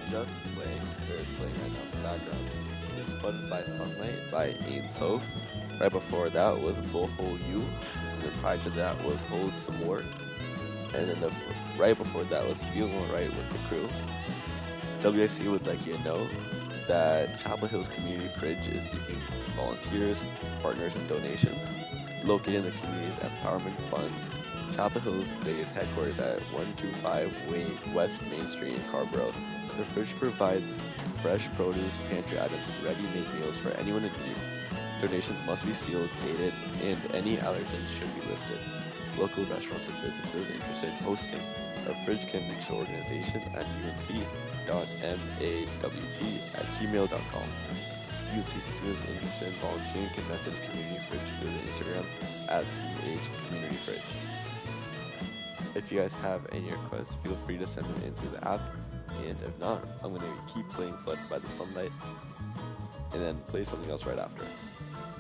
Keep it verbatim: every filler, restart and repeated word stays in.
just playing, or is playing right now in the background, is Flooded by Sunlight by Ain Soph. Right before that was Bullhole U, and then prior to that was Hold Some More, and then the right before that was Feeling Alright with The Crew. W I C would like you to know that Chapel Hills Community Fridge is seeking volunteers, partners, and donations. Located in the community's Empowerment Fund, Chapel Hills base headquarters at one two five West Main Street in Scarborough. The fridge provides fresh produce, pantry items, and ready-made meals for anyone in need. Donations must be sealed, dated, and any allergens should be listed. Local restaurants and businesses interested in hosting a fridge can reach the organization at u n c dot mawg at gmail dot com. U N C students interested in volunteering can message Community Fridge through the Instagram at C H Community Fridge. If you guys have any requests, feel free to send them in through the app. And if not, I'm going to keep playing Flooded by the Sunlight and then play something else right after.